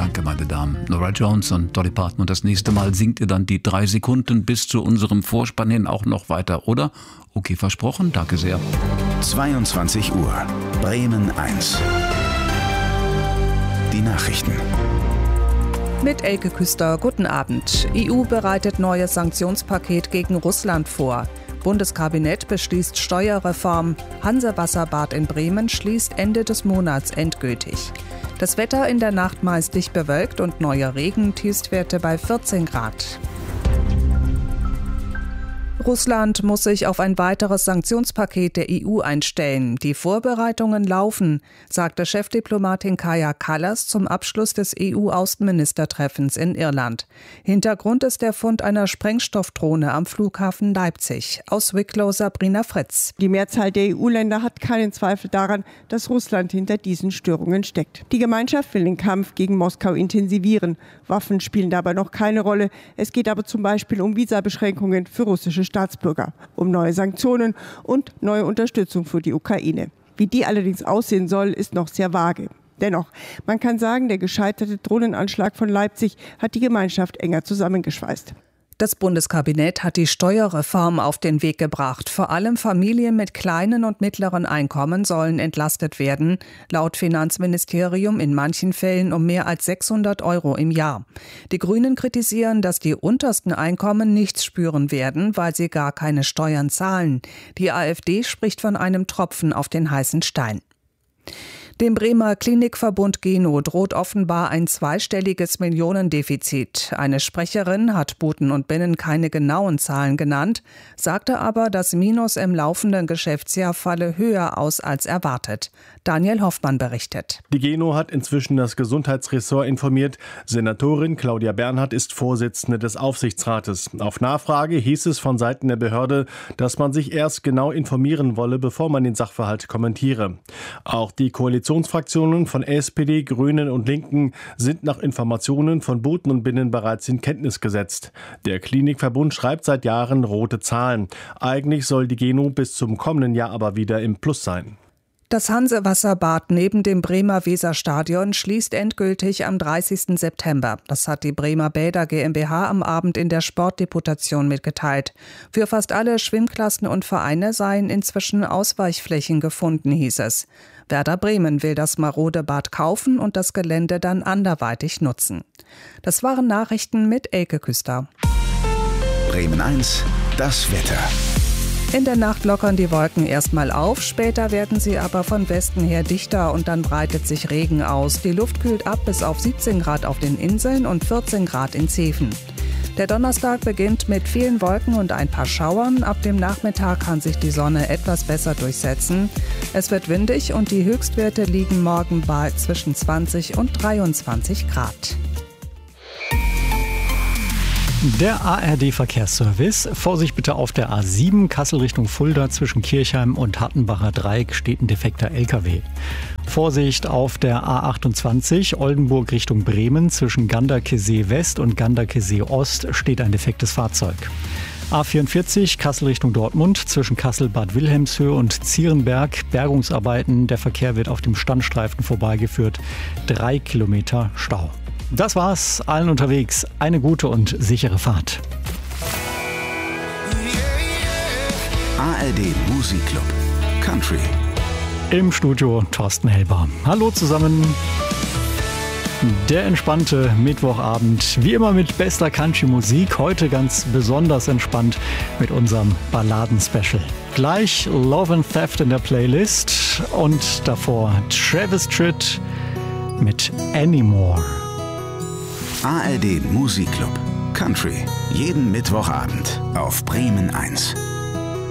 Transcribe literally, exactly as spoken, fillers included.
Danke, meine Damen. Nora Jones und Dolly Parton. Und das nächste Mal singt ihr dann die drei Sekunden bis zu unserem Vorspann hin auch noch weiter, oder? Okay, versprochen. Danke sehr. zweiundzwanzig Uhr. Bremen eins. Die Nachrichten. Mit Elke Küster, guten Abend. E U bereitet neues Sanktionspaket gegen Russland vor. Bundeskabinett beschließt Steuerreform. Hansewasserbad in Bremen schließt Ende des Monats endgültig. Das Wetter in der Nacht meist dicht bewölkt und neuer Regen, Tiefstwerte bei vierzehn Grad. Russland muss sich auf ein weiteres Sanktionspaket der E U einstellen. Die Vorbereitungen laufen, sagte Chefdiplomatin Kaja Kallas zum Abschluss des E U-Außenministertreffens in Irland. Hintergrund ist der Fund einer Sprengstoffdrohne am Flughafen Leipzig. Aus Wicklow Sabrina Fritz. Die Mehrzahl der E U-Länder hat keinen Zweifel daran, dass Russland hinter diesen Störungen steckt. Die Gemeinschaft will den Kampf gegen Moskau intensivieren. Waffen spielen dabei noch keine Rolle. Es geht aber zum Beispiel um Visabeschränkungen für russische Staatsbürger, um neue Sanktionen und neue Unterstützung für die Ukraine. Wie die allerdings aussehen soll, ist noch sehr vage. Dennoch, man kann sagen, der gescheiterte Drohnenanschlag von Leipzig hat die Gemeinschaft enger zusammengeschweißt. Das Bundeskabinett hat die Steuerreform auf den Weg gebracht. Vor allem Familien mit kleinen und mittleren Einkommen sollen entlastet werden. Laut Finanzministerium in manchen Fällen um mehr als sechshundert Euro im Jahr. Die Grünen kritisieren, dass die untersten Einkommen nichts spüren werden, weil sie gar keine Steuern zahlen. Die AfD spricht von einem Tropfen auf den heißen Stein. Dem Bremer Klinikverbund Geno droht offenbar ein zweistelliges Millionendefizit. Eine Sprecherin hat Buten und Binnen keine genauen Zahlen genannt, sagte aber, das Minus im laufenden Geschäftsjahr falle höher aus als erwartet. Daniel Hoffmann berichtet. Die Geno hat inzwischen das Gesundheitsressort informiert. Senatorin Claudia Bernhardt ist Vorsitzende des Aufsichtsrates. Auf Nachfrage hieß es von Seiten der Behörde, dass man sich erst genau informieren wolle, bevor man den Sachverhalt kommentiere. Auch die Koalitionsfraktionen von S P D, Grünen und Linken sind nach Informationen von Buten und Binnen bereits in Kenntnis gesetzt. Der Klinikverbund schreibt seit Jahren rote Zahlen. Eigentlich soll die Geno bis zum kommenden Jahr aber wieder im Plus sein. Das Hansewasserbad neben dem Bremer Weserstadion schließt endgültig am dreißigsten September. Das hat die Bremer Bäder GmbH am Abend in der Sportdeputation mitgeteilt. Für fast alle Schwimmklassen und Vereine seien inzwischen Ausweichflächen gefunden, hieß es. Werder Bremen will das marode Bad kaufen und das Gelände dann anderweitig nutzen. Das waren Nachrichten mit Elke Küster. Bremen eins, das Wetter. In der Nacht lockern die Wolken erstmal auf, später werden sie aber von Westen her dichter und dann breitet sich Regen aus. Die Luft kühlt ab bis auf siebzehn Grad auf den Inseln und vierzehn Grad in Zeven. Der Donnerstag beginnt mit vielen Wolken und ein paar Schauern. Ab dem Nachmittag kann sich die Sonne etwas besser durchsetzen. Es wird windig und die Höchstwerte liegen morgen bei zwischen zwanzig und dreiundzwanzig Grad. Der A R D-Verkehrsservice. Vorsicht bitte auf der A sieben, Kassel Richtung Fulda zwischen Kirchheim und Hattenbacher Dreieck steht ein defekter L K W. Vorsicht auf der A achtundzwanzig, Oldenburg Richtung Bremen zwischen Ganderkesee West und Ganderkesee Ost steht ein defektes Fahrzeug. A vierundvierzig, Kassel Richtung Dortmund zwischen Kassel-Bad Wilhelmshöhe und Zierenberg. Bergungsarbeiten, der Verkehr wird auf dem Standstreifen vorbeigeführt. Drei Kilometer Stau. Das war's, allen unterwegs. Eine gute und sichere Fahrt. A R D Musikclub Country. Im Studio Thorsten Helber. Hallo zusammen. Der entspannte Mittwochabend, wie immer mit bester Country-Musik. Heute ganz besonders entspannt mit unserem Balladen-Special. Gleich Love and Theft in der Playlist und davor Travis Tritt mit Anymore. A R D Musikclub Country. Jeden Mittwochabend auf Bremen eins.